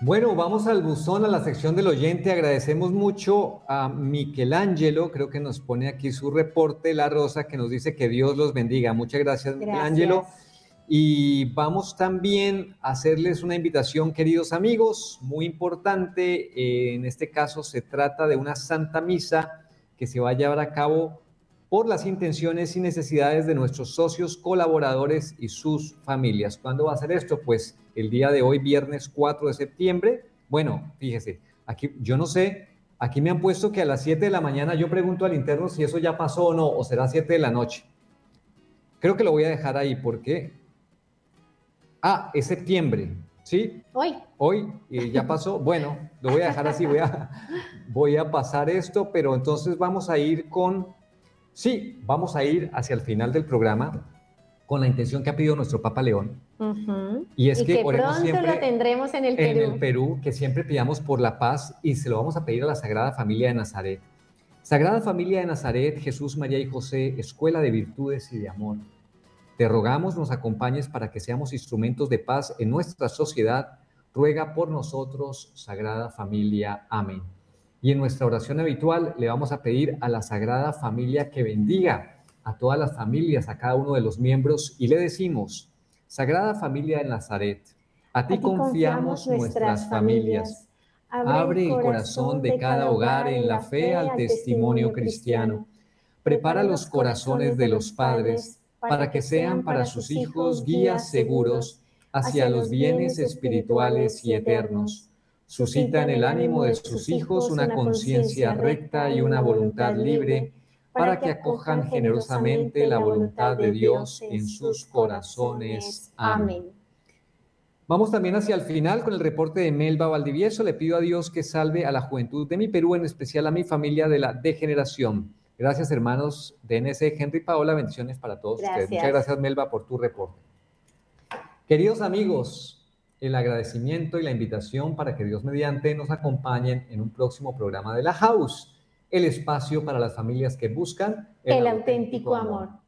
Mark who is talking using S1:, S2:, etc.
S1: Bueno, vamos al buzón, a la sección del oyente. Agradecemos mucho a Michelangelo, creo que nos pone aquí su reporte, La Rosa, que nos dice que Dios los bendiga. Muchas gracias, Michelangelo.
S2: Gracias.
S1: Y vamos también a hacerles una invitación, queridos amigos, muy importante. En este caso se trata de una Santa Misa que se va a llevar a cabo por las intenciones y necesidades de nuestros socios, colaboradores y sus familias. ¿Cuándo va a ser esto? Pues el día de hoy, viernes 4 de septiembre. Bueno, fíjese, aquí yo no sé, aquí me han puesto que a las 7 de la mañana, yo pregunto al interno si eso ya pasó o no, o será 7 de la noche. Creo que lo voy a dejar ahí porque... Ah, es septiembre, ¿sí? Hoy ya pasó. Bueno, lo voy a dejar así, voy a pasar esto, pero entonces vamos a ir con... Sí, vamos a ir hacia el final del programa con la intención que ha pedido nuestro Papa León. Y es que oremos
S2: pronto
S1: siempre
S2: lo tendremos en el Perú.
S1: En el Perú, que siempre pidamos por la paz y se lo vamos a pedir a la Sagrada Familia de Nazaret. Sagrada Familia de Nazaret, Jesús, María y José, escuela de virtudes y de amor. Te rogamos nos acompañes para que seamos instrumentos de paz en nuestra sociedad. Ruega por nosotros, Sagrada Familia. Amén. Y en nuestra oración habitual le vamos a pedir a la Sagrada Familia que bendiga a todas las familias, a cada uno de los miembros, y le decimos: Sagrada Familia de Nazaret, a ti confiamos nuestras familias. Abre el corazón de cada hogar en la fe al testimonio cristiano. Prepara los corazones de los padres para que sean para sus hijos guías seguros hacia los bienes espirituales y eternos. Suscita en el ánimo de sus hijos una conciencia recta y una voluntad libre, para que acojan generosamente la voluntad de Dios en sus corazones. Amén. Vamos también hacia el final con el reporte de Melba Valdivieso. Le pido a Dios que salve a la juventud de mi Perú, en especial a mi familia de la degeneración. Gracias, hermanos de NC, Henry y Paola. Bendiciones para todos ustedes. Muchas gracias, Melba, por tu reporte. Queridos amigos, el agradecimiento y la invitación para que Dios mediante nos acompañen en un próximo programa de La House, el espacio para las familias que buscan
S2: el auténtico amor.